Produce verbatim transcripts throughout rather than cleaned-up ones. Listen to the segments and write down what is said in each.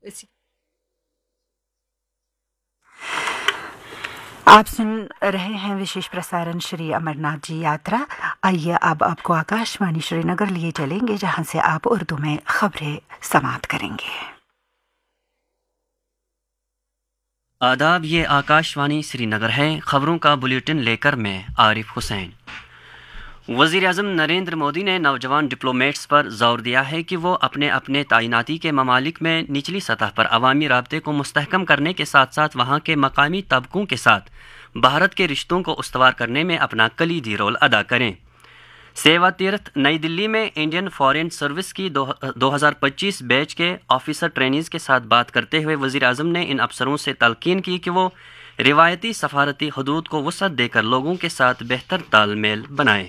आप सुन रहे हैं विशेष प्रसारण श्री अमरनाथ जी यात्रा। आइए अब आपको आकाशवाणी श्रीनगर लिए चलेंगे, जहां से आप उर्दू में खबरें समाप्त करेंगे। आदाब, ये आकाशवाणी श्रीनगर है। खबरों का बुलेटिन लेकर मैं आरिफ हुसैन। वज़ीर आज़म नरेंद्र मोदी ने नौजवान डिप्लोमेट्स पर जोर दिया है कि वो अपने अपने तैनाती के ममालिक में निचली सतह पर अवामी राब्ते को मुस्तहकम करने के साथ साथ वहाँ के मकामी तबकों के साथ भारत के रिश्तों को उस्तवार करने में अपना कलीदी रोल अदा करें। सेवा तीर्थ नई दिल्ली में इंडियन फॉरेन सर्विस की दो हज़ार पच्चीस बैच के ऑफिसर ट्रेनीज़ के साथ बात करते हुए वज़ीर आज़म ने इन अफसरों से तलकीन की कि वो रिवायती सफारती हदूद को वसअत देकर लोगों के साथ बेहतर तालमेल बनाएं।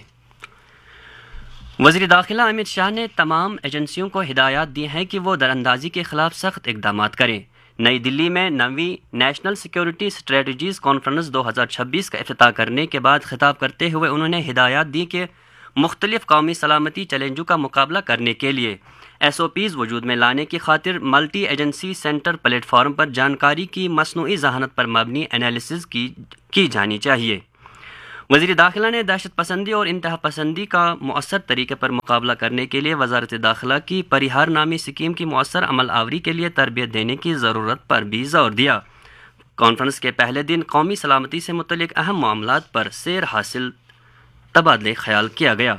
वज़ीर दाखिला अमित शाह ने तमाम एजेंसियों को हिदायत दी हैं कि वो दरअंदाजी के खिलाफ सख्त इकदाम करें। नई दिल्ली में नवीं नेशनल सिक्योरिटी स्ट्रेटजीज़ कॉन्फ्रेंस दो हज़ार छब्बीस का इफ्तिताह करने के बाद खिताब करते हुए उन्होंने हिदायत दी कि मुख्तलिफ कौमी सलामती चैलेंजों का मुकाबला करने के लिए एस ओ पीज़ वजूद में लाने की खातिर मल्टी एजेंसी सेंटर प्लेटफार्म पर जानकारी की मसनूई ज़हानत पर मबनी एनालिसिस की की जानी चाहिए। वज़ीर दाखिला ने दहशत पसंदी और इंतहा पसंदी का मौसर तरीके पर मुकाबला करने के लिए वजारत दाखिला की परिहार नामी स्कीम की मौसर अमल आवरी के लिए तरबियत देने की ज़रूरत पर भी जोर दिया। कॉन्फ्रेंस के पहले दिन कौमी सलामती से मुतल्लिक अहम मामलात पर सैर हासिल तबादले ख्याल किया गया।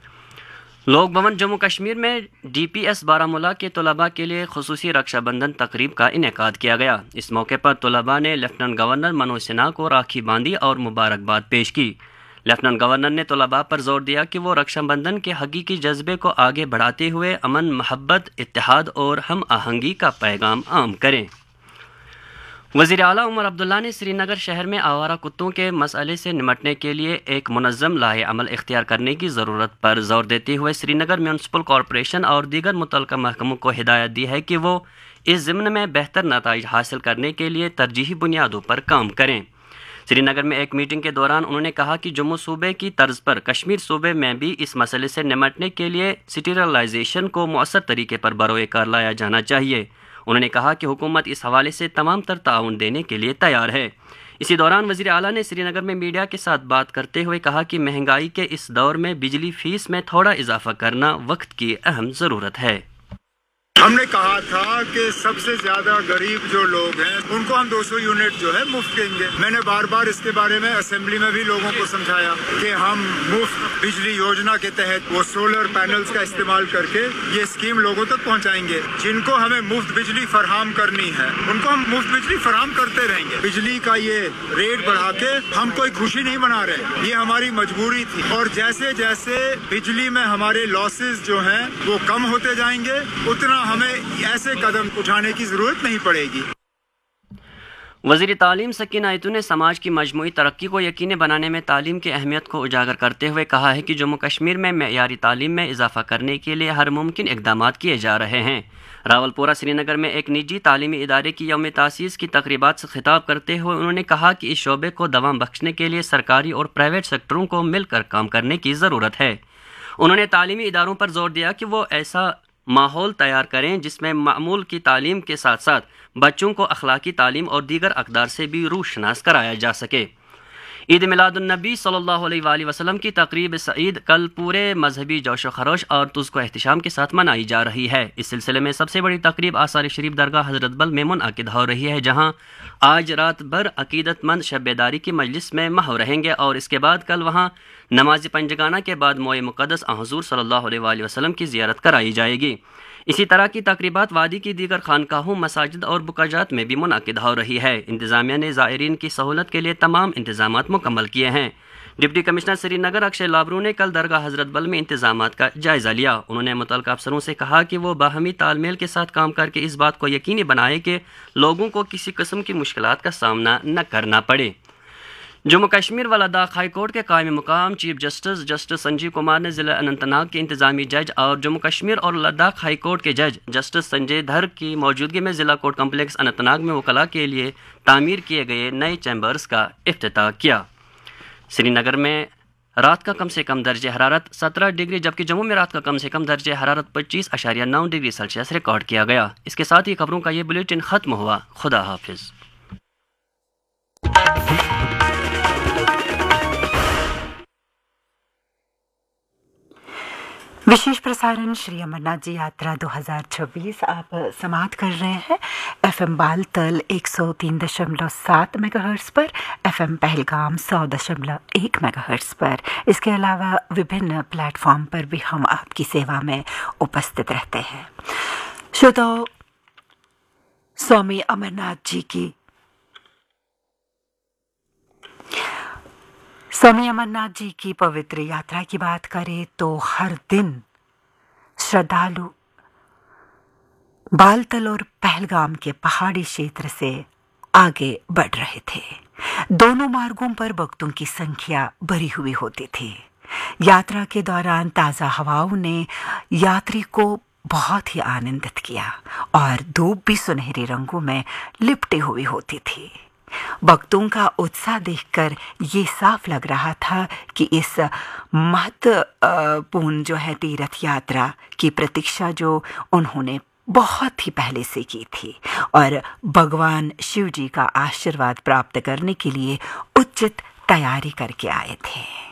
लोक भवन जम्मू कश्मीर में डी पी एस बारामूला के तलबा के लिए खुसूसी रक्षाबंधन तकरीब का इनेकाद किया गया। इस मौके पर तलबा ने लेफ्टिनेंट गवर्नर मनोज सिन्हा को राखी बांधी और मुबारकबाद पेश की। लेफ्टिनेंट गवर्नर ने तलबा पर जोर दिया कि वो रक्षाबंधन के हकीकी जज्बे को आगे बढ़ाते हुए अमन, मोहब्बत, इत्तेहाद और हम आहंगी का पैगाम आम करें। वज़ीर आला उमर अब्दुल्ला ने श्रीनगर शहर में आवारा कुत्तों के मसले से निपटने के लिए एक मुनज़्ज़म लाहे अमल इख्तियार करने की ज़रूरत पर जोर देते हुए श्रीनगर म्यूनसिपल कॉरपोरेशन और दीगर मुतल्लिक़ा महकमों को हिदायत दी है कि वो इस ज़िम्न में बेहतर नताइज हासिल करने के लिए तरजीही बुनियादों पर काम करें। श्रीनगर में एक मीटिंग के दौरान उन्होंने कहा कि जम्मू सूबे की तर्ज पर कश्मीर सूबे में भी इस मसले से निपटने के लिए स्टीरिलाइजेशन को मौसर तरीके पर बरोए कार लाया जाना चाहिए। उन्होंने कहा कि हुकूमत इस हवाले से तमाम तर ताउन देने के लिए तैयार है। इसी दौरान वज़ीर आला ने श्रीनगर में मीडिया के साथ बात करते हुए कहा कि महंगाई के इस दौर में बिजली फीस में थोड़ा इजाफा करना वक्त की अहम ज़रूरत है। हमने कहा था कि सबसे ज्यादा गरीब जो लोग हैं उनको हम दो सौ यूनिट जो है मुफ्त देंगे। मैंने बार बार इसके बारे में असेंबली में भी लोगों को समझाया कि हम मुफ्त बिजली योजना के तहत वो सोलर पैनल्स का इस्तेमाल करके ये स्कीम लोगों तक पहुंचाएंगे। जिनको हमें मुफ्त बिजली फराहम करनी है उनको हम मुफ्त बिजली फराहम करते रहेंगे। बिजली का ये रेट बढ़ा के हम कोई खुशी नहीं मना रहे, ये हमारी मजबूरी थी। और जैसे जैसे बिजली में हमारे लॉसेस जो हैं वो कम होते जाएंगे उतना हमें ऐसे कदम उठाने की जरूरत नहीं पड़ेगी। वज़ीर तालीम सकीना इतू ने समाज की मजमूई तरक्की को यकीनी बनाने में तालीम की अहमियत को उजागर करते हुए कहा है कि जम्मू कश्मीर में मेयारी तालीम में इजाफा करने के लिए हर मुमकिन इक़दामात किए जा रहे हैं। रावलपुरा श्रीनगर में एक निजी तालीमी इदारे की यौम तासीस की तकरीबात से खिताब करते हुए उन्होंने कहा कि इस शोबे को दवाम बख्शने के लिए सरकारी और प्राइवेट सेक्टरों को मिलकर काम करने की ज़रूरत है। उन्होंने तालीमी इदारों पर जोर दिया कि वो ऐसा माहौल तैयार करें जिसमें मामूल की तालीम के साथ साथ बच्चों को अखलाकी तालीम और दीगर अक़दार से भी रूशनास कराया जा सके। ईद मिलादुन्नबी सल्लल्लाहु अलैहि वसल्लम की तकरीब सईद कल पूरे मजहबी जोश व खरोश और तुज़्को एहतिशाम के साथ मनाई जा रही है। इस सिलसिले में सबसे बड़ी तकरीब आसार शरीफ दरगाह हज़रत बल में मुनअक़िद हो रही है, जहाँ आज रात भर अकीदतमंद शब बेदारी की मजलिस में महव रहेंगे और इसके बाद कल वहाँ नमाज पंजगाना के बाद मोए मुक़द्दस हुज़ूर सल्लल्लाहु अलैहि वसल्लम की ज़ियारत कराई जाएगी। इसी तरह की तकरीबात वादी की दीगर खानकाहों, मसाजिद और बुकाजात में भी मुनअक़िद हो रही है। इंतज़ामिया ने ज़ायरीन की सहूलत के लिए तमाम इंतज़ामात मुकम्मल किए हैं। डिप्टी कमिश्नर श्रीनगर अक्षय लाबरू ने कल दरगाह हज़रत बल में इंतज़ामात का जायज़ा लिया। उन्होंने मुतल्लिक़ अफसरों से कहा कि वो बाहमी तालमेल के साथ काम करके इस बात को यकीनी बनाए कि लोगों को किसी किस्म की मुश्किलात का सामना न करना पड़े। जम्मू कश्मीर व लद्दाख हाई कोर्ट के कायम मुकाम chief justice justice Sanjeev Kumar ने ज़िला अनंतनाग के इंतज़ामी जज और जम्मू कश्मीर और लद्दाख हाई कोर्ट के जज जस्टिस संजय धर की मौजूदगी में ज़िला कोर्ट कम्प्लेक्स अनंतनाग में वकला के लिए तामीर किए गए नए चैम्बर्स का इफ्तिताह किया। श्रीनगर में رات کا کم سے کم درجہ حرارت سترہ ڈگری جبکہ جموں میں رات کا کم سے کم درجہ حرارت پچیس اشاریہ نو ڈگری سیلسیس ریکارڈ کیا گیا۔ اس کے ساتھ ہی خبروں کا یہ بلیٹن ختم ہوا۔ خدا حافظ۔ विशेष प्रसारण श्री अमरनाथ जी यात्रा दो हज़ार छब्बीस आप समाप्त कर रहे हैं एफ एम बालतल एक सौ तीन दशमलव सात मेगाहर्ट्ज पर, एफ एम पहलगाम सौ दशमलव एक मेगाहर्ट्ज पर। इसके अलावा विभिन्न प्लेटफॉर्म पर भी हम आपकी सेवा में उपस्थित रहते हैं। श्रोताओ, स्वामी अमरनाथ जी की स्वामी अमरनाथ जी की पवित्र यात्रा की बात करें तो हर दिन श्रद्धालु बालतल और पहलगाम के पहाड़ी क्षेत्र से आगे बढ़ रहे थे। दोनों मार्गों पर भक्तों की संख्या बढ़ी हुई होती थी। यात्रा के दौरान ताज़ा हवाओं ने यात्री को बहुत ही आनंदित किया और धूप भी सुनहरे रंगों में लिपटी हुई होती थी। भक्तों का उत्साह देखकर ये साफ लग रहा था कि इस महत्वपूर्ण जो है तीर्थ यात्रा की प्रतीक्षा जो उन्होंने बहुत ही पहले से की थी और भगवान शिव जी का आशीर्वाद प्राप्त करने के लिए उचित तैयारी करके आए थे।